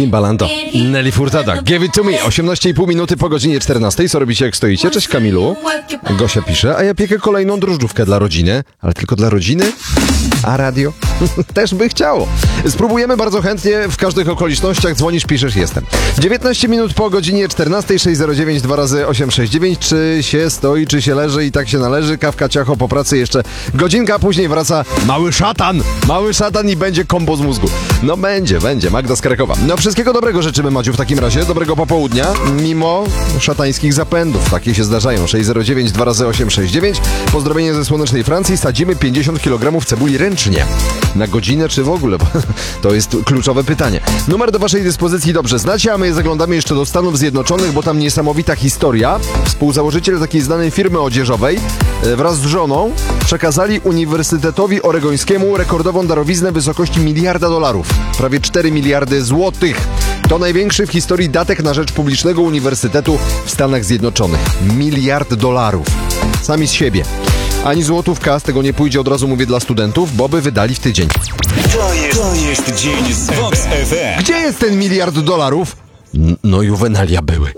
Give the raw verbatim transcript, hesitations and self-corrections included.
Timbalando, Nelly Furtada, Give It To Me. osiemnaście i pół minuty po godzinie czternastej. Co robicie, jak stoicie? Cześć Kamilu. Gosia pisze, a ja piekę kolejną drożdżówkę dla rodziny. Ale tylko dla rodziny? A radio? Też by chciało. Spróbujemy bardzo chętnie, w każdych okolicznościach. Dzwonisz, piszesz, jestem. dziewiętnaście minut po godzinie czternastej, sześć zero dziewięć dwa razy osiem sześć dziewięć. Czy się stoi, czy się leży i tak się należy. Kawka, ciacho, po pracy jeszcze godzinka, a później wraca mały szatan. Mały szatan i będzie kombo z mózgu. No będzie, będzie. Magda z Krakowa. No wszystkiego dobrego życzymy, Madziu, w takim razie. Dobrego popołudnia, mimo szatańskich zapędów. Takie się zdarzają. sześć zero dziewięć dwa razy osiem sześć dziewięć. Pozdrowienie ze słonecznej Francji. Sadzimy pięćdziesiąt kilogramów cebuli ręcznie. Na godzinę czy w ogóle? Bo to jest kluczowe pytanie. Numer do waszej dyspozycji dobrze znacie, a my zaglądamy jeszcze do Stanów Zjednoczonych, bo tam niesamowita historia. Współzałożyciel takiej znanej firmy odzieżowej wraz z żoną przekazali Uniwersytetowi Oregońskiemu rekordową darowiznę w wysokości miliarda dolarów. Prawie cztery miliardy złotych. To największy w historii datek na rzecz publicznego uniwersytetu w Stanach Zjednoczonych. Miliard dolarów. Sami z siebie. Ani złotówka z tego nie pójdzie, od razu mówię, dla studentów, bo by wydali w tydzień. To jest, to jest dzień z Vox F M. Gdzie jest ten miliard dolarów? N- no juwenalia były.